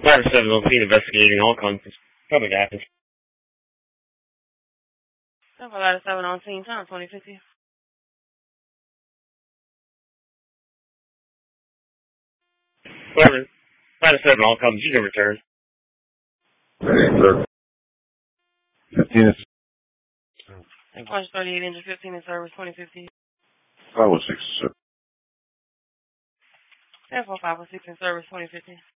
Fire 7 on scene investigating all conflicts. Public happens. 7 on scene, time 2050. Fire 7 all comes. You can return. Sir. 15 is... Punch 38 engine 15 in service 2050. 506, sir. 506 in service 2050.